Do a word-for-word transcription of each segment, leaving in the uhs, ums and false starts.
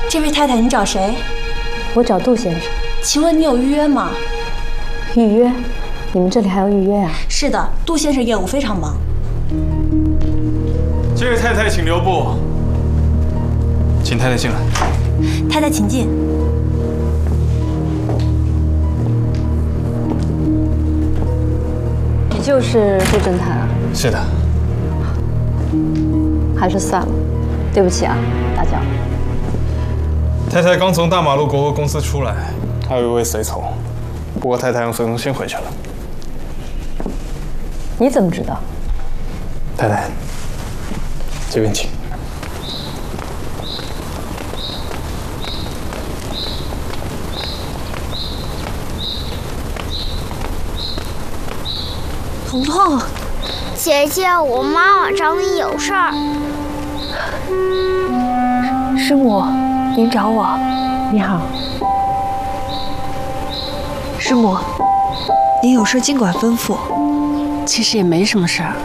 这位太太，你找谁？ 我找杜先生。 请问你有预约吗？ 预约？你们这里还要预约啊？ 是的，杜先生业务非常忙。 这位太太，请留步。请太太进来。 太太，请进。 你就是杜侦探啊？ 是的。 还是算了，对不起啊，打搅。 太太刚从大马路国货公司出来，还有一位随从，不过太太用随从先回去了。 你怎么知道？ 太太，这边请。 彤彤， 姐姐，我妈妈找你有事儿。 师母，您找我。 你好， 师母，您有事尽管吩咐。 其实也没什么事儿，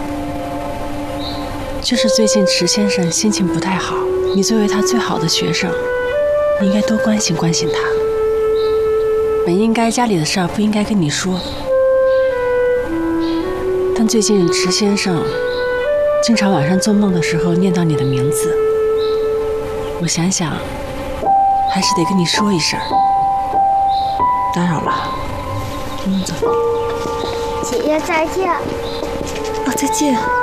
就是最近池先生心情不太好，你作为他最好的学生，你应该多关心关心他。本应该家里的事儿不应该跟你说，但最近池先生经常晚上做梦的时候念叨你的名字，我想想还是得跟你说一声。打扰了，嗯，走。 姐姐再见。 啊，再见。